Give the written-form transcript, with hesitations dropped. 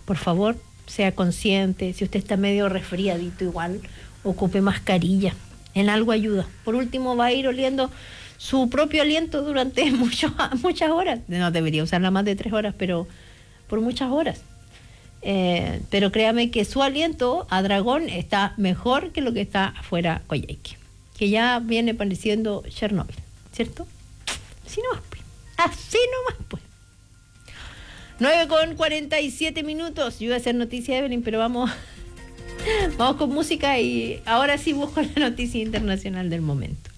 por favor, sea consciente. Si usted está medio resfriadito, igual ocupe mascarilla. En algo ayuda. Por último, va a ir oliendo su propio aliento durante muchas horas. No debería usarla más de 3 horas, pero por muchas horas. Pero créame que su aliento a dragón está mejor que lo que está afuera Coyhaique, que ya viene pareciendo Chernobyl, ¿cierto? Así nomás, pues. Así nomás, pues. 9:47. Yo iba a hacer noticia, Evelyn, pero vamos con música y ahora sí busco la noticia internacional del momento.